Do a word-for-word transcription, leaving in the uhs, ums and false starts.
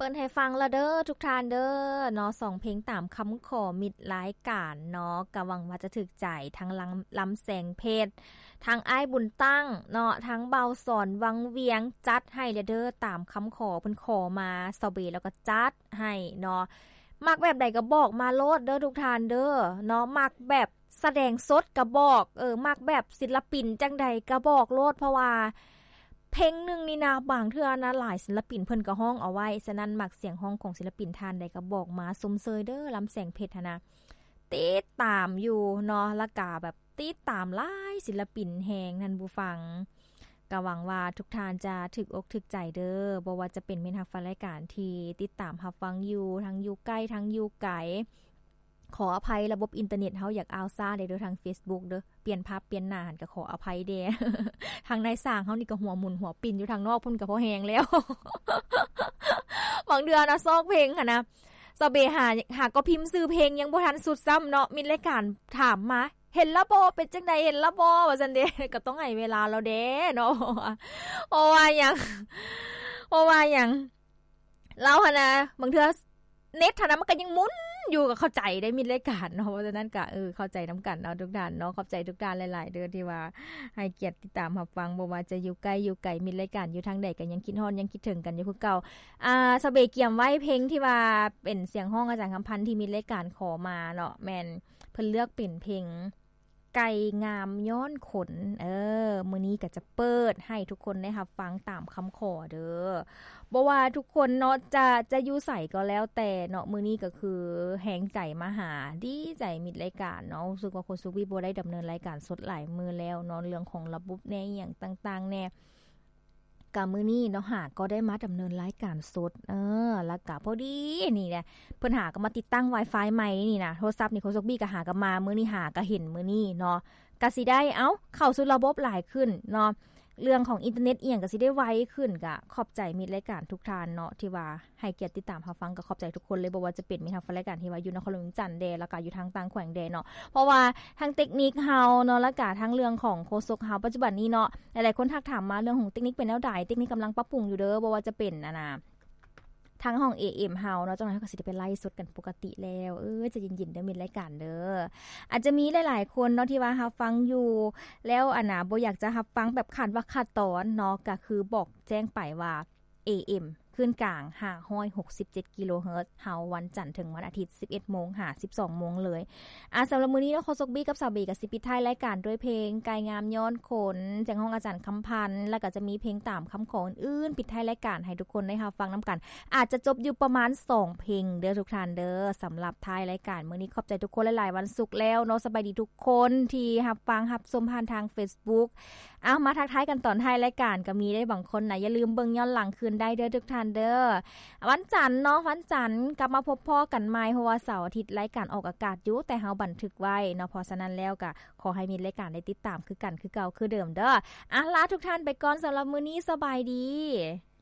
ปิดให้ฟังละเด้อทุกท่านเด้อเนาะสองเพลงตามคำขอมิตรรายการเนาะก็หวังว่าจะถึกใจทั้งลำลำแสงเพชรทั้งอ้ายบุญตั้งเนาะทั้งเบาสอนวังเวียงจัดให้เด้อตามคำขอเพิ่นขอมาเซาเบแล้วก็จัดให้เนาะมักแบบใดก็บอกมาโลดเด้อทุกท่านเด้อเนาะมักแบบแสดงสดก็บอกเออมักแบบศิลปินจังใดก็บอกโลดเพราะว่าเพลงนึงนี่นะบางเทื่อนะหลายศิลปินเพิ่นก็ฮ้องเอาไว้ฉะนั้นมักเสียงฮ้องของศิลปินท่านใดก็บอกมาสมเสยเด้อลำแสงเพชรหั่นนะติดตามอยู่เนาะแล้วก็แบบติดตามหลายศิลปินแฮงท่านผู้ฟังก็หวังว่าทุกท่านจะถึกอกถึกใจเด้อบ่ว่าจะเป็นแม่นฮักฟังรายการที่ติดตามรับฟังอยู่ทั้งอยู่ใกล้ทั้งอยู่ไกลขออภัยระบบอินเทอร์เน็ตเฮาอยากเอาซ่าได้เด้อทาง Facebook เด้อเปลี่ยนภาพเปลี่ยนหน้าหั่นก็ขออภัยเด้ ทางนายสร้างเฮานี่ก็หัวหมุนหัวปิ่นอยู่ทางนอกพุ่นก็พอแฮงแล้ว บางเดือนนะซอกเพลงหั่นนะซอเบหาหาก็พิมพ์ชื่อเพลงยังบ่ทันสุดซ้ำเนาะมีรายการถามมาเห็นละบ่เป็นจังได๋เห็นละบ่ว่าซั่นเด้ ก็ต้องให้เวลาเราเด้เนาะเพราะว่าหยังเพราะว่าหยังเราหั่นนะบางเทื่อเน็ตหั่นน่ะมันก็ยังหมุนอยู่ก็เข้าใจได้มีรายการเนาะเพราะฉะนั้นก็เออเข้าใจนํากันเนาะทุกท่านเนาะขอบใจทุกท่านหลายๆเด้อที่ว่าให้เกียรติติดตามรับฟังบ่ว่าจะอยู่ใกล้อยู่ไกลมีรายการอยู่ทางใดก็ยังคิดฮอดยังคิดถึงกันอยู่คือเก่าอ่าซะเบเกียมไว้เพลงที่ว่าเป็นเสียงร้องอาจารย์คำพันธ์ที่มีรายการขอมาเนาะแม่นเพิ่นเลือกเป็นเพลงไก่งามย้อนขนเออมื้อนี้ก็จะเปิดให้ทุกคนได้รับฟังตามคำขอเด้อบ่ว่าทุกคนเนาะจะจะอยู่ไสก็แล้วแต่เนาะมื้อนี้ก็คือแฮงใจมาหาดีใจมิดรายการเนาะรู้สึกว่าคนสุวีบ่ได้ดำเนินรายการสดหลายมื้อแล้วเนาะเรื่องของระบบแน่อีหยังต่างๆแน่ก็มื้อนี้เนาะหาก็ได้มาดำเนินรายการสดเออแล้วก็พอดีนี่แหละเพิ่นหาก็มาติดตั้ง Wi-Fi ใหม่นี่นะโทรศัพท์นี่โคซกบี้ก็หาก็มามื้อนี้หาก็เห็นมื้อนี้เนาะก็สิได้เอ้าเข้าสู่ระบบหลายขึ้นเนาะเรื่องของอินเทอร์เน็ตอีหยังก็สิได้ไวขึ้นก็ขอบใจมิตรรายการทุกท่านเนาะที่ว่าให้เกียรติติดตามรับฟังก็ขอบใจทุกคนเลยบ่ว่าจะเป็นมิตรทางรายการที่ว่าอยู่นครหลวงจันทน์แดแล้วก็อยู่ทางต่างแขวงแดเนาะเพราะว่าทางเทคนิคเฮาเนาะแล้วก็ทั้งเรื่องของโฆษกเฮาปัจจุบันนี้เนาะหลายๆคนทักถามมาเรื่องของเทคนิคเป็นแนวใดเทคนิคกําลังปรับปรุงอยู่เด้อบ่ว่าจะเป็นน่ะนะทางห้อง เอ เอ็ม เฮาเนาะจังได๋เฮาก็สิได้ไปไลฟ์สดกันปกติแล้วเออจะยินๆเด้อมิตรรายการเด้ออาจจะมีหลายๆคนเนาะที่ว่ารับฟังอยู่แล้วอันน่ะบ่อยากจะรับฟังแบบขาดว่าขาดตอนเนาะก็คือบอกแจ้งไปว่า เอ เอ็ม คลื่นกลางห้าร้อยหกสิบเจ็ดกิโลเฮิรตซ์เฮาวันจันทร์ถึงวันอาทิตย์ สิบเอ็ดโมง ถึงสิบสองโมงเลยอ่ะสำหรับมื้อนี้เนาะโคซกบี้กับสาวเบก็สิปิดท้ายรายการด้วยเพลงไก่งามย้อนขนจากห้องอาจารย์คำพันธ์แล้วก็จะมีเพลงตามคำขออื่นๆปิดท้ายรายการให้ทุกคนได้รับฟังนํากันอาจจะจบอยู่ประมาณสองเพลงเด้อทุกท่านเด้อสำหรับท้ายรายการมื้อนี้ขอบใจทุกคนหลายๆวันศุกร์แล้วเนาะสบายดีทุกคนที่รับฟังรับชมผ่านทาง Facebook อ้าวมาทักทายกันตอนท้ายรายการก็มีได้บางคนน่ะอย่าลืมเบิ่งย้อนหลังคืนได้เด้อทุกท่านเด้อวันจันทร์เนาะวันจันทร์กลับมาพบพ่อกันใหม่เพราะว่าเสาร์อาทิตย์รายการออกอากาศอยู่แต่เฮาบันทึกไว้เนาะเพราะฉะนั้นแล้วก็ขอให้มีรายการได้ติดตามคือกันคือเก่าคือเดิมเด้ออ่ะลาทุกท่านไปก่อนสำหรับมื้อนี้สบายดี